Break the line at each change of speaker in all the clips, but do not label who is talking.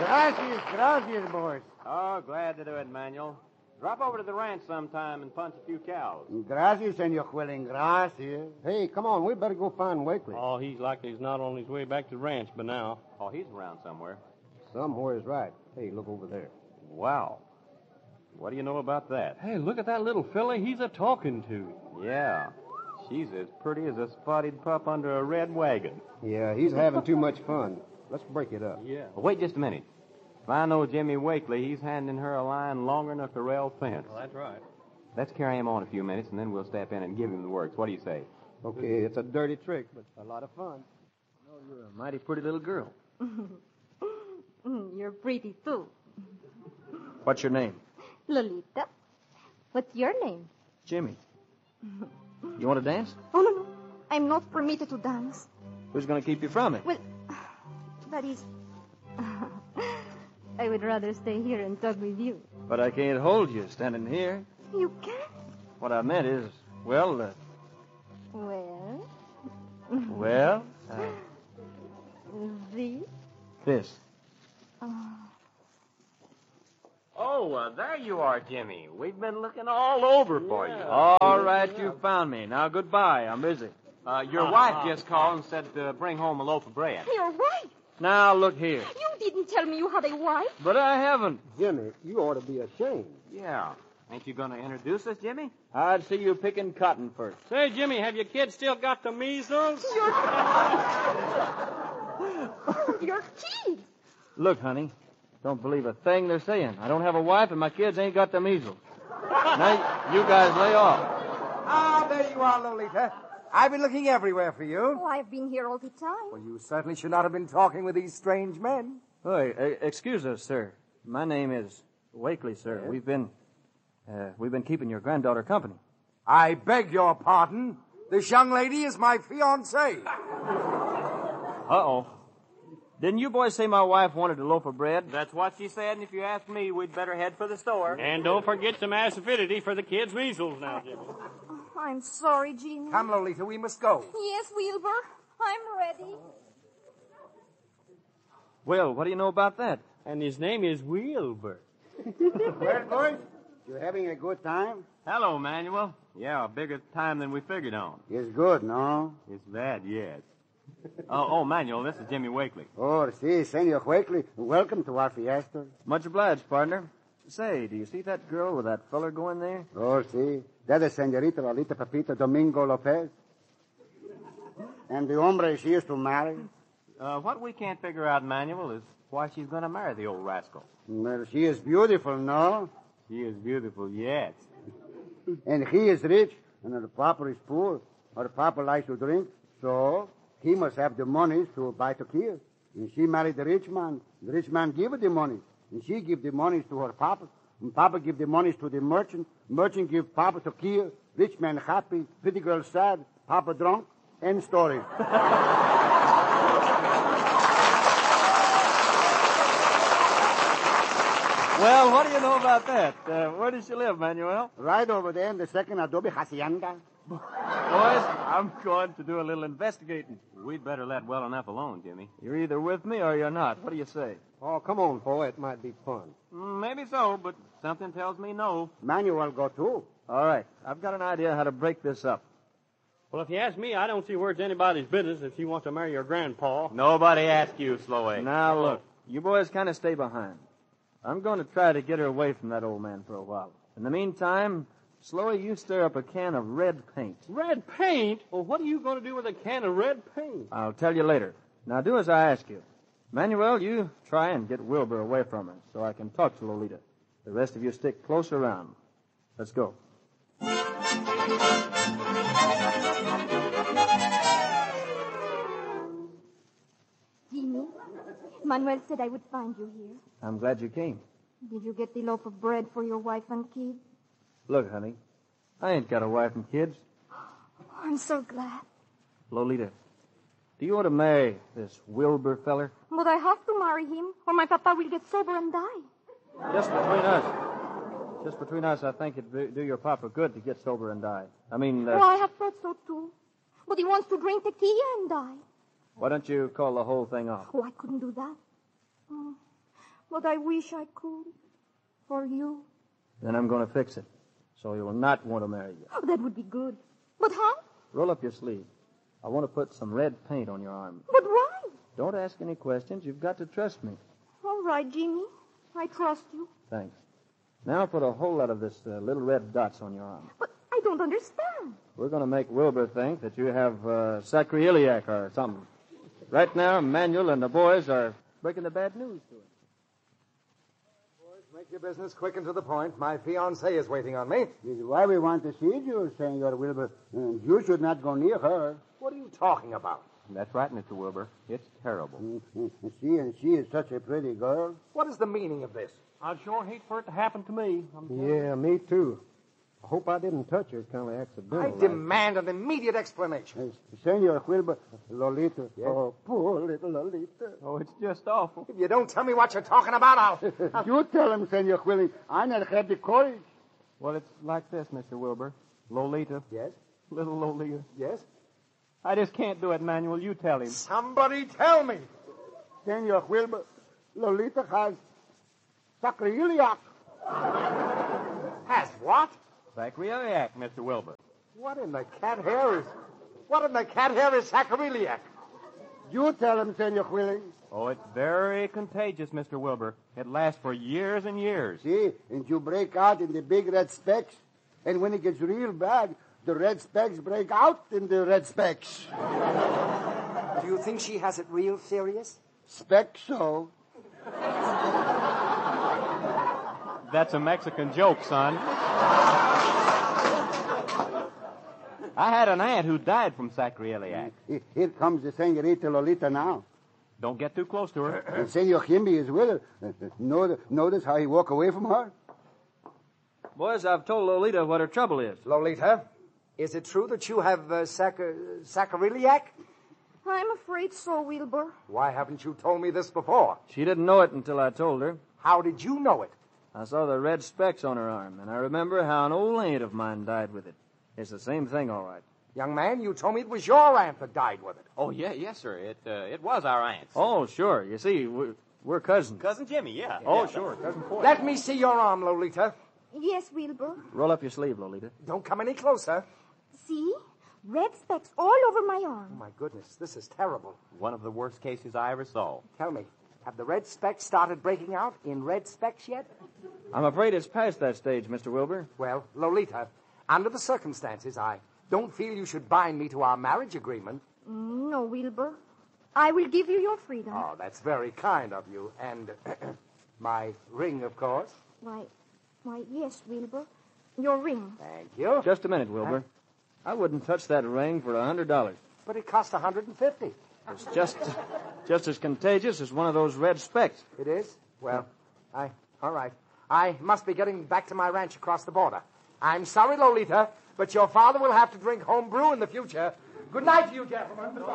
Gracias, boys.
Oh, glad to do it, Manuel. Drop over to the ranch sometime and punch a few cows.
Gracias, Senor Quilling. Gracias.
Hey, come on. We better go find Wakely.
Oh, he's likely he's not on his way back to the ranch by now.
Oh, he's around somewhere.
Somewhere is right. Hey, look over there.
Wow. What do you know about that?
Hey, look at that little filly he's a-talking to.
Yeah. She's as pretty as a spotted pup under a red wagon.
Yeah, he's having too much fun. Let's break it up.
Yeah.
Well, wait just a minute. If I know Jimmy Wakely, he's handing her a line longer than a corral fence.
Well, that's right.
Let's carry him on a few minutes, and then we'll step in and give him the works. What do you say?
Okay, it's a dirty trick, but a lot of fun.
Oh, you're a mighty pretty little girl.
You're pretty, too.
What's your name?
Lolita. What's your name?
Jimmy. You want to dance?
Oh, no. I'm not permitted to dance.
Who's going to keep you from it?
Well, that is... I would rather stay here and talk with you.
But I can't hold you standing here.
You can?
What I meant is, well...
Well?
Well? This.
Oh, there you are, Jimmy. We've been looking all over for you.
All right, you found me. Now, goodbye. I'm busy.
Your wife just called and said to bring home a loaf of bread.
Your wife?
Now, look here.
You didn't tell me you had a wife.
But I haven't.
Jimmy, you ought to be ashamed.
Yeah. Ain't you going to introduce us, Jimmy?
I'd see you picking cotton first.
Say, Jimmy, have your kids still got the measles?
Your kids.
Look, honey, don't believe a thing they're saying. I don't have a wife, and my kids ain't got the measles. Now, you guys lay off.
Ah, there you are, Lolita. I've been looking everywhere for you.
Oh, I've been here all the time.
Well, you certainly should not have been talking with these strange men.
Oh, excuse us, sir. My name is Wakely, sir.
Yes?
We've been keeping your granddaughter company.
I beg your pardon. This young lady is my fiancée.
Uh-oh. Didn't you boys say my wife wanted a loaf of bread?
That's what she said, and if you ask me, we'd better head for the store.
And don't forget some acidity for the kids' measles now, Jimmy.
I'm sorry, Jimmy.
Come, Lolita, we must go.
Yes, Wilbur. I'm ready.
Well, what do you know about that?
And his name is Wilbur.
Well, boys, you having a good time?
Hello, Manuel. Yeah, a bigger time than we figured on.
It's good, no?
It's bad, yes. Oh, Manuel, this is Jimmy Wakely.
Oh, si, Senor Wakely. Welcome to our fiesta.
Much obliged, partner. Say, do you see that girl with that feller going there?
Oh, si. That is Senorita Lolita Pepita Domingo Lopez. And the hombre she is to marry.
What we can't figure out, Manuel, is why she's going to marry the old rascal.
Well, she is beautiful, no?
She is beautiful, yes.
And he is rich, and her papa is poor. Her papa likes to drink, so he must have the money to buy tequila. And she married the rich man. The rich man give her the money, and she give the money to her papa. And papa give the money to the merchant. Merchant give papa tequila. Rich man happy, pretty girl sad, papa drunk. End story.
Well, what do you know about that? Where does she live, Manuel?
Right over there in the second adobe hacienda.
Boys, I'm going to do a little investigating.
We'd better let well enough alone, Jimmy.
You're either with me or you're not. What do you say?
Oh, come on, boy. It might be fun.
Maybe so, but something tells me no.
Manuel go too.
All right. I've got an idea how to break this up.
Well, if you ask me, I don't see where it's anybody's business if she wants to marry your grandpa.
Nobody asked you, Sloway.
Now, look. You boys kind of stay behind. I'm going to try to get her away from that old man for a while. In the meantime, Slowey, you stir up a can of red paint.
Red paint? Well, what are you going to do with a can of red paint?
I'll tell you later. Now, do as I ask you. Manuel, you try and get Wilbur away from her so I can talk to Lolita. The rest of you stick close around. Let's go.
Jimmy, Manuel said I would find you here.
I'm glad you came.
Did you get the loaf of bread for your wife and kids?
Look, honey, I ain't got a wife and kids.
I'm so glad.
Lolita, do you want to marry this Wilbur feller?
But I have to marry him, or my papa will get sober and die.
Just between us. Just between us, I think it'd do your papa good to get sober and die. I mean,
Oh, I have thought so too. But he wants to drink tequila and die.
why don't you call the whole thing off?
Oh, I couldn't do that. But I wish I could. For you.
Then I'm going to fix it, so you will not want to marry you.
Oh, that would be good. But how?
Roll up your sleeve. I want to put some red paint on your arm.
But why?
Don't ask any questions. You've got to trust me.
All right, Jimmy. I trust you.
Thanks. Now put a whole lot of this little red dots on your arm.
But I don't understand.
We're going to make Wilbur think that you have sacroiliac or something. Right now, Manuel and the boys are breaking the bad news to him.
Make your business quick and to the point. My fiancée is waiting on me.
This is why we want to see you, Senor Wilbur. You should not go near her.
What are you talking about?
That's right, Mr. Wilbur. It's terrible.
She is such a pretty girl.
What is the meaning of this?
I'd sure hate for it to happen to me.
Yeah, me too. I hope I didn't touch her kind of accidental.
I demand an immediate explanation.
Senor Wilbur, Lolita. Yes? Oh, poor little Lolita.
Oh, it's just awful.
If you don't tell me what you're talking about, I'll...
You tell him, Senor Willing. I not have the courage.
Well, it's like this, Mr. Wilbur. Lolita.
Yes?
Little Lolita.
Yes?
I just can't do it, Manuel. You tell him.
Somebody tell me.
Senor Wilbur, Lolita has sacroiliac.
Has what?
Sacroiliac, Mr. Wilbur.
What in the cat hair is sacroiliac?
You tell him, Senor Willing.
Oh, it's very contagious, Mr. Wilbur. It lasts for years and years.
See, and you break out in the big red specks. And when it gets real bad, the red specks break out in the red specks.
Do you think she has it real serious?
Specks so.
That's a Mexican joke, son. I had an aunt who died from sacroiliac.
Here comes the Senorita Lolita now.
Don't get too close to her.
And Senor Kimby is with her. Notice how he walk away from her?
Boys, I've told Lolita what her trouble is.
Lolita, is it true that you have sacroiliac?
I'm afraid so, Wilbur.
Why haven't you told me this before?
She didn't know it until I told her.
How did you know it?
I saw the red specks on her arm, and I remember how an old aunt of mine died with it. It's the same thing, all right.
Young man, you told me it was your aunt that died with it.
Oh, yes, sir. It was our aunt's.
Oh, sure. You see, we're cousins.
Cousin Jimmy, yeah.
Oh, sure. Cousin Foy.
Let me see your arm, Lolita.
Yes, Wilbur.
Roll up your sleeve, Lolita.
Don't come any closer.
See? Red specks all over my
Oh,
arm.
my goodness, this is terrible.
One of the worst cases I ever saw.
Tell me, have the red specks started breaking out in red specks yet?
I'm afraid it's past that stage, Mr. Wilbur.
Well, Lolita, under the circumstances, I don't feel you should bind me to our marriage agreement.
No, Wilbur. I will give you your freedom.
Oh, that's very kind of you. And my ring, of course.
Why, yes, Wilbur. Your ring.
Thank you.
Just a minute, Wilbur. I wouldn't touch that ring for $100.
But it cost $150.
It's just as contagious as one of those red specks.
It is? Well, all right. I must be getting back to my ranch across the border. I'm sorry, Lolita, but your father will have to drink home brew in the future. Good night to you, gentlemen.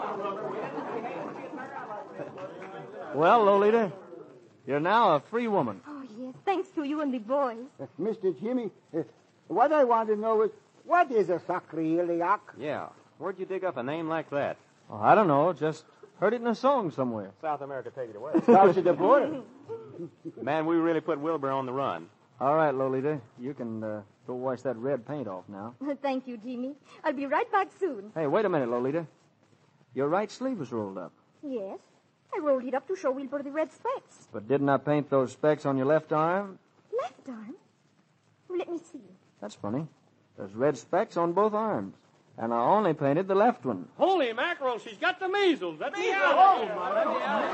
Well, Lolita, you're now a free woman.
Oh, yes. Thanks to you and the boys.
Mr. Jimmy, what I want to know is, what is a sacroiliac?
Yeah. Where'd you dig up a name like that?
Oh, I don't know. Just heard it in a song somewhere.
South America, take it away.
South of the border.
Man, we really put Wilbur on the run.
All right, Lolita. You can go wash that red paint off now.
Thank you, Jimmy. I'll be right back soon.
Hey, wait a minute, Lolita. Your right sleeve is rolled up.
Yes. I rolled it up to show Wilbur the red specks.
But didn't I paint those specks on your left arm?
Left arm? Let me see.
That's funny. There's red specks on both arms. And I only painted the left one.
Holy mackerel, she's got the measles. Let me out. Let me out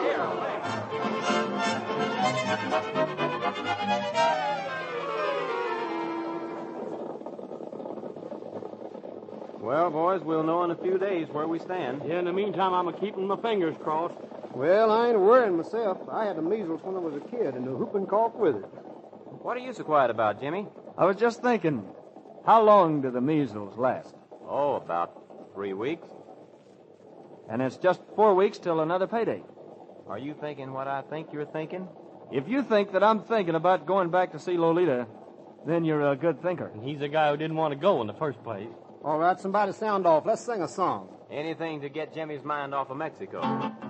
Well, boys, we'll know in a few days where we stand.
Yeah, in the meantime, I'm keeping my fingers crossed.
Well, I ain't worrying myself. I had the measles when I was a kid and the whooping cough with it.
What are you so quiet about, Jimmy?
I was just thinking, how long do the measles last?
Oh, about 3 weeks.
And it's just 4 weeks till another payday.
Are you thinking what I think you're thinking?
If you think that I'm thinking about going back to see Lolita, then you're a good thinker.
He's the guy who didn't want to go in the first place.
All right, somebody sound off. Let's sing a song.
Anything to get Jimmy's mind off of Mexico.